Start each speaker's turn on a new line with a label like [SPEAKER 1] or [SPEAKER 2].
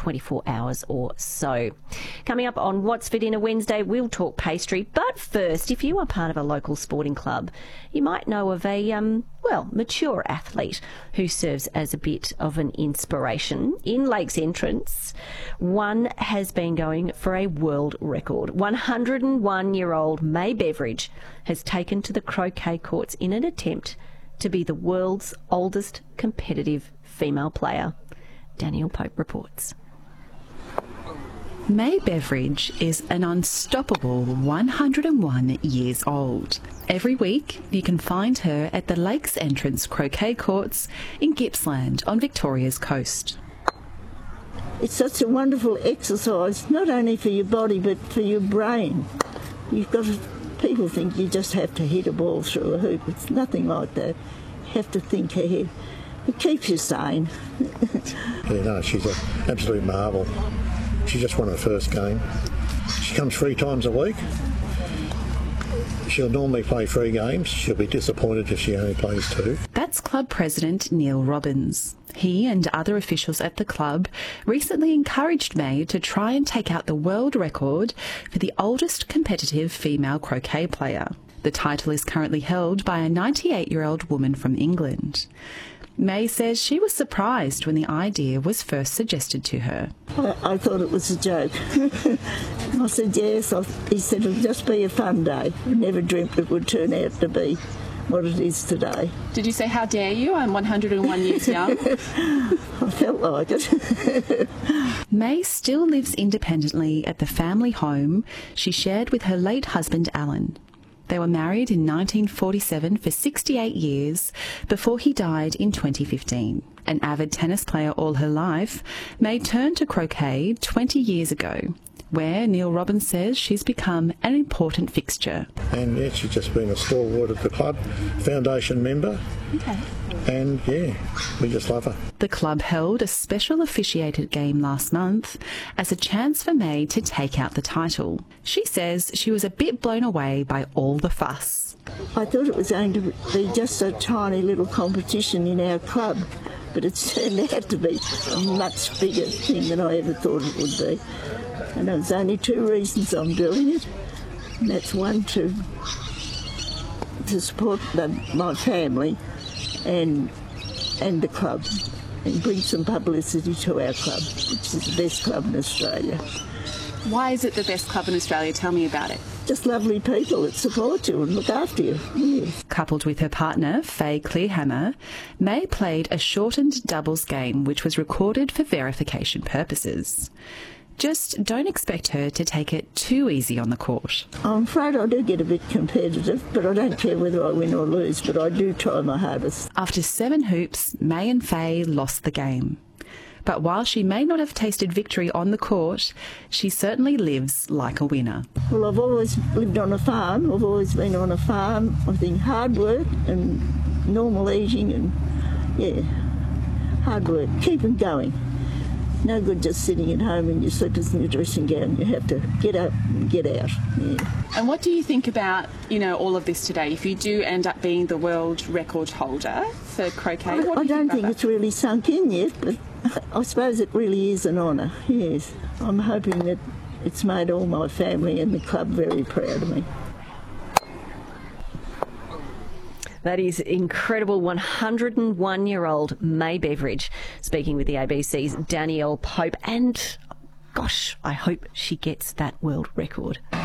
[SPEAKER 1] 24 hours or so. Coming up on What's for Dinner Wednesday, we'll talk pastry. But first, if you are part of a local sporting club, you might know of a, mature athlete who serves as a bit of an inspiration. In Lakes Entrance, one has been going for a world record. 101-year-old May Beveridge has taken to the croquet courts in an attempt to be the world's oldest competitive female player. Danielle Pope reports.
[SPEAKER 2] May Beveridge is an unstoppable 101 years old. Every week you can find her at the Lakes Entrance croquet courts in Gippsland on Victoria's coast.
[SPEAKER 3] It's such a wonderful exercise, not only for your body but for your brain. People think you just have to hit a ball through a hoop. It's nothing like that. You have to think ahead. It keeps you sane.
[SPEAKER 4] She's an absolute marvel. She just won her first game. She comes 3 times a week. She'll normally play 3 games. She'll be disappointed if she only plays 2.
[SPEAKER 2] That's club president Neil Robbins. He and other officials at the club recently encouraged May to try and take out the world record for the oldest competitive female croquet player. The title is currently held by a 98-year-old woman from England. May says she was surprised when the idea was first suggested to her.
[SPEAKER 3] I thought it was a joke. I said yes. He said it'll just be a fun day. I never dreamt it would turn out to be what it is today.
[SPEAKER 2] Did you say, how dare you? I'm 101 years young.
[SPEAKER 3] I felt like it.
[SPEAKER 2] May still lives independently at the family home she shared with her late husband Alan. They were married in 1947 for 68 years before he died in 2015. An avid tennis player all her life, May turned to croquet 20 years ago, where Neil Robbins says she's become an important fixture.
[SPEAKER 4] And she's just been a stalwart of the club, foundation member.
[SPEAKER 2] Okay.
[SPEAKER 4] And we just love her.
[SPEAKER 2] The club held a special officiated game last month as a chance for May to take out the title. She says she was a bit blown away by all the fuss.
[SPEAKER 3] I thought it was going to be just a tiny little competition in our club, but it's turned out to be a much bigger thing than I ever thought it would be. And there's only 2 reasons I'm doing it. And that's one, to support my family and the club, and bring some publicity to our club, which is the best club in Australia.
[SPEAKER 2] Why is it the best club in Australia? Tell me about it.
[SPEAKER 3] Just lovely people that support you and look after you. Yes.
[SPEAKER 2] Coupled with her partner, Faye Clearhammer, May played a shortened doubles game which was recorded for verification purposes. Just don't expect her to take it too easy on the court.
[SPEAKER 3] I'm afraid I do get a bit competitive, but I don't care whether I win or lose, but I do try my hardest.
[SPEAKER 2] After 7 hoops, May and Faye lost the game. But while she may not have tasted victory on the court, she certainly lives like a winner.
[SPEAKER 3] Well, I've always lived on a farm. I've always been on a farm. I think hard work and normal eating and, hard work. Keep them going. No good just sitting at home in your slippers and your dressing gown. You have to get up and get out. Yeah.
[SPEAKER 2] And what do you think about, all of this today? If you do end up being the world record holder for croquet,
[SPEAKER 3] I don't think it's really sunk in yet, but I suppose it really is an honour, yes. I'm hoping that it's made all my family and the club very proud of me.
[SPEAKER 1] That is incredible. 101-year-old May Beveridge speaking with the ABC's Danielle Pope. And, gosh, I hope she gets that world record.